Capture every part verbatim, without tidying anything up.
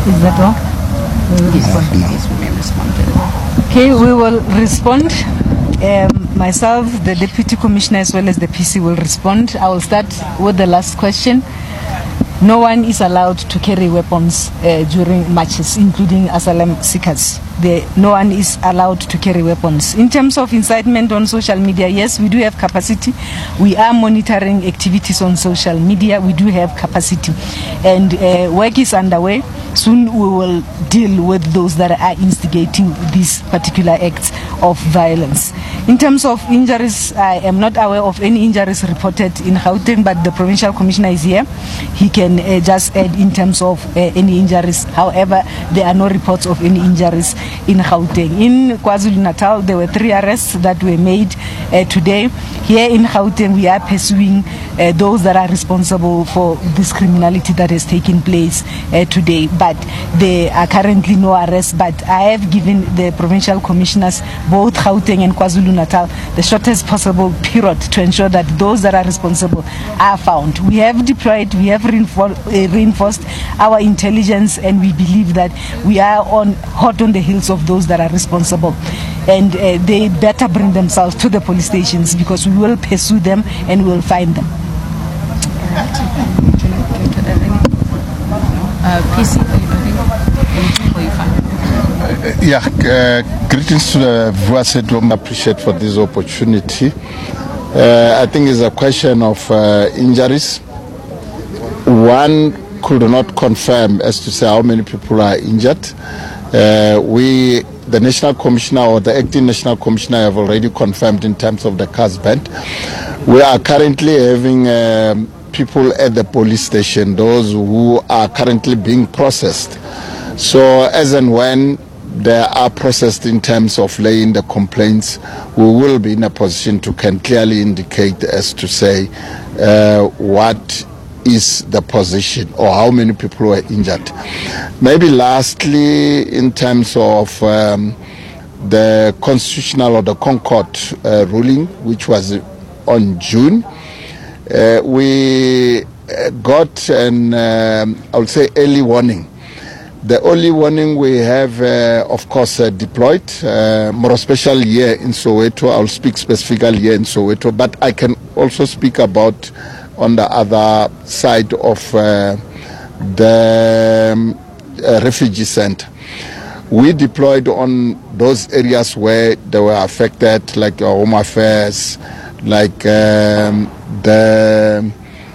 Is that all? Yes, we may respond. Okay, we will respond. Um, myself, the Deputy Commissioner, as well as the P C will respond. I will start with the last question. No one is allowed to carry weapons uh, during marches, including asylum seekers. The, no one is allowed to carry weapons. In terms of incitement on social media, yes, we do have capacity. We are monitoring activities on social media. We do have capacity. And uh, work is underway. Soon we will deal with those that are instigating these particular acts of violence. In terms of injuries, I am not aware of any injuries reported in Gauteng, but the Provincial Commissioner is here. He can uh, just add in terms of uh, any injuries. However, there are no reports of any injuries in Gauteng. In KwaZulu-Natal, there were three arrests that were made uh, today. Here in Gauteng, we are pursuing uh, those that are responsible for this criminality that has taken place uh, today. But there are currently no arrests. But I have given the provincial commissioners, both Gauteng and KwaZulu-Natal, the shortest possible period to ensure that those that are responsible are found. We have deployed, we have reinfor- uh, reinforced our intelligence, and we believe that we are on hot on the heels of those that are responsible. And uh, they better bring themselves to the police stations, because we will pursue them and we will find them. Uh, P C, anything for you? Uh, yeah, uh, greetings to the viewers. I do appreciate for this opportunity. Uh, I think it's a question of uh, injuries. One could not confirm as to say how many people are injured. Uh, we, the National Commissioner or the Acting National Commissioner, have already confirmed in terms of the cars band. We are currently having um, people at the police station, those who are currently being processed. So as and when they are processed in terms of laying the complaints, we will be in a position to can clearly indicate as to say uh, what is the position or how many people were injured. Maybe lastly, in terms of um, the constitutional or the Concord uh, ruling, which was on June, uh, we got an, um, I would say, early warning. The only warning we have, uh, of course, uh, deployed, uh, more especially here in Soweto. I'll speak specifically here in Soweto, but I can also speak about on the other side of uh, the um, uh, refugee center. We deployed on those areas where they were affected, like uh, Home Affairs, like um, the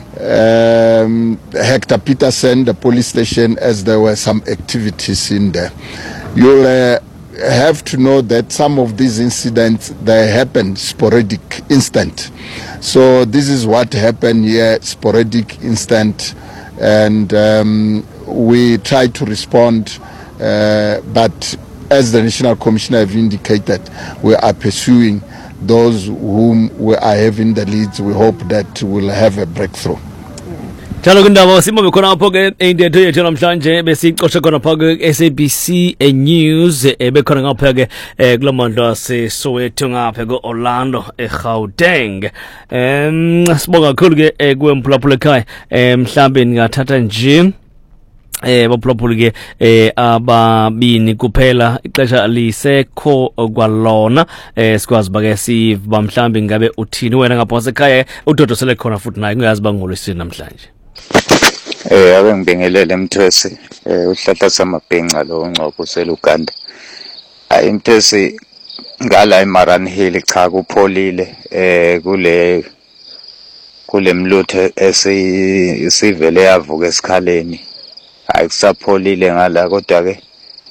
um, Hector Peterson, the police station, as there were some activities in there. You'll uh, have to know that some of these incidents, they happen sporadic, instant. So this is what happened here, sporadic, instant, and um, we try to respond, uh, but as the National Commissioner have indicated, we are pursuing those whom we are having the leads. We hope that we'll have a breakthrough. Njalo kundaba simo khona apho ke into yethu namhlanje besixoxe khona pha ke S A B C News ebekhona ngapha ke kulamandla se Soweto ngapha ke Orlando eGauteng. Em sibonga kakhulu ke kwemphulaphula ekhaya mhlambe ngingathatha nje eh baphulaphula ke eh ababini kuphela ixesha lisekho kwalona eh sikwazi bake siva mhlambe ngabe uthini wena ngapha ekhaya udodosele khona futhi naye ngiyazi bangolwesini namhlanje. Eh ake ngibingelele Mthwesi eh uhlahla samabhenca lo ngqopho seluganda. Ayi Mthwesi ngala eMaran Hill cha kupholile eh kule kule mlutho esivele yavuka esikhaleni. Hayi kusapholile ngala kodwa ke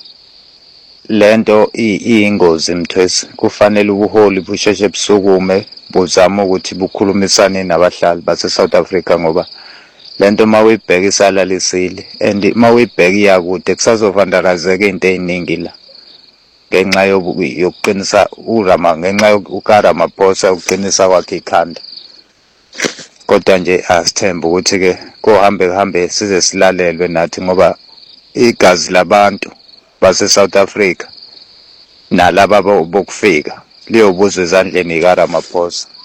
lento iyingozi Mthwesi, kufanele ubuholi busheshe busukume buzama ukuthi bukhulumisane nabahlali base South Africa ngoba lento mawuyibheka isalalisile and mawuyibheka iyakude kusazovandakazeka into eziningi la ngenxa yokuqinisa uRama ngenxa yokuRamaphosa ukuqinisa kwakhe ikhanda. Kodwa nje asithemba ukuthi ke kohambe hambe size silalelwe nathi ngoba igazi labantu base South Africa nalabo bokufika liyobuzwa ezandleni kaRamaphosa.